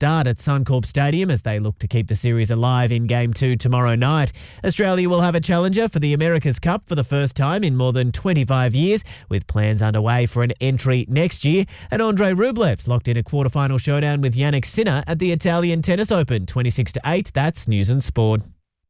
start at Suncorp Stadium as they look to keep the series alive in Game 2 tomorrow night. Australia will have a challenger for the America's Cup for the first time in more than 25 years, with plans underway for an entry next year. And Andrei Rublev's locked in a quarterfinal showdown with Jannik Sinner at the Italian Tennis Open, 26-8. That's News and Sport.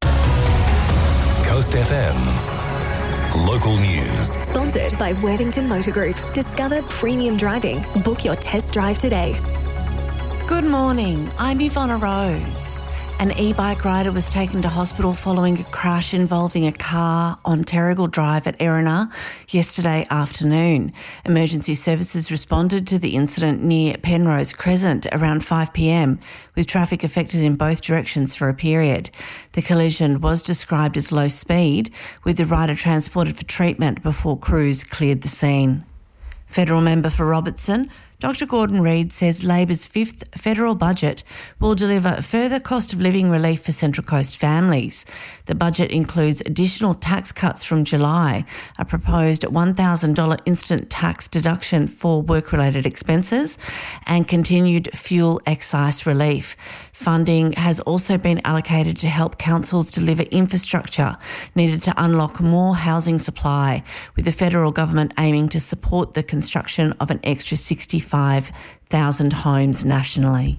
Coast FM. Local news. Sponsored by Worthington Motor Group. Discover premium driving. Book your test drive today. Good morning. I'm Ivonna Rose. An e-bike rider was taken to hospital following a crash involving a car on Terrigal Drive at Erina yesterday afternoon. Emergency services responded to the incident near Penrose Crescent around 5 p.m, with traffic affected in both directions for a period. The collision was described as low speed, with the rider transported for treatment before crews cleared the scene. Federal member for Robertson, Dr Gordon Reid, says Labor's fifth federal budget will deliver further cost of living relief for Central Coast families. The budget includes additional tax cuts from July, a proposed $1,000 instant tax deduction for work-related expenses, and continued fuel excise relief. Funding has also been allocated to help councils deliver infrastructure needed to unlock more housing supply, with the federal government aiming to support the construction of an extra 65,000 homes nationally.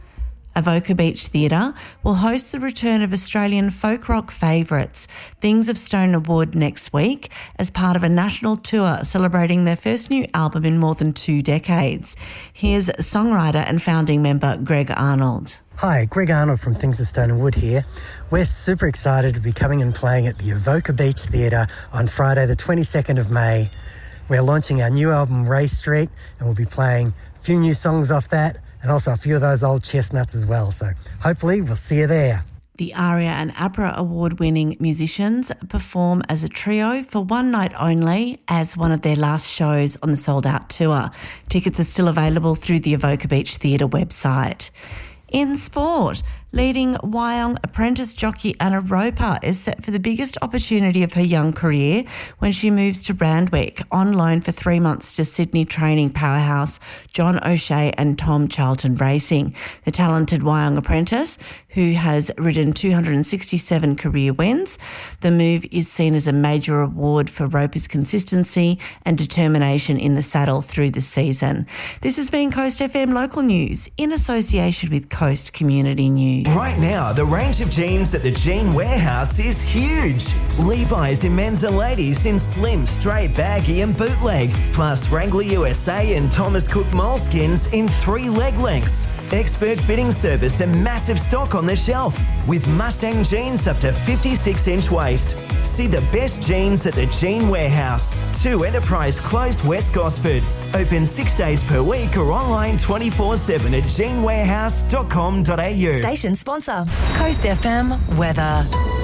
Avoca Beach Theatre will host the return of Australian folk rock favourites Things of Stone and Wood next week as part of a national tour celebrating their first new album in more than 2 decades. Here's songwriter and founding member Greg Arnold. Hi, Greg Arnold from Things of Stone and Wood here. We're super excited to be coming and playing at the Avoca Beach Theatre on Friday the 22nd of May. We're launching our new album Race Street, and we'll be playing a few new songs off that and also a few of those old chestnuts as well. So hopefully we'll see you there. The ARIA and APRA award-winning musicians perform as a trio for one night only as one of their last shows on the sold-out tour. Tickets are still available through the Avoca Beach Theatre website. In sport, leading Wyong apprentice jockey Anna Roper is set for the biggest opportunity of her young career when she moves to Randwick on loan for 3 months to Sydney training powerhouse John O'Shea and Tom Charlton Racing. The talented Wyong apprentice, who has ridden 267 career wins, the move is seen as a major reward for Roper's consistency and determination in the saddle through the season. This has been Coast FM Local News in association with Coast Community News. Right now, the range of jeans at the Jean Warehouse is huge. Levi's in men's and ladies in slim, straight, baggy and bootleg, plus Wrangler USA and Thomas Cook moleskins in 3 leg lengths. Expert fitting service and massive stock on the shelf, with Mustang jeans up to 56-inch waist. See the best jeans at the Jean Warehouse, 2 Enterprise Close, West Gosford. Open 6 days per week or online 24/7 at jeanwarehouse.com.au. Station sponsor. Coast FM weather.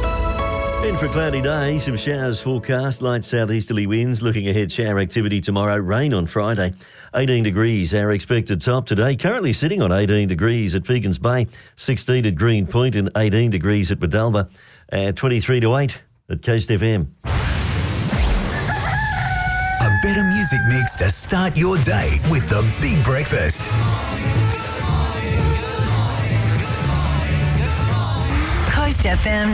In for a cloudy day, some showers forecast, light southeasterly winds. Looking ahead, shower activity tomorrow, rain on Friday. 18 degrees, our expected top today. Currently sitting on 18 degrees at Pegans Bay, 16 at Green Point and 18 degrees at Badalba, 23 to 8 at Coast FM. A better music mix to start your day with the Big Breakfast. Coast FM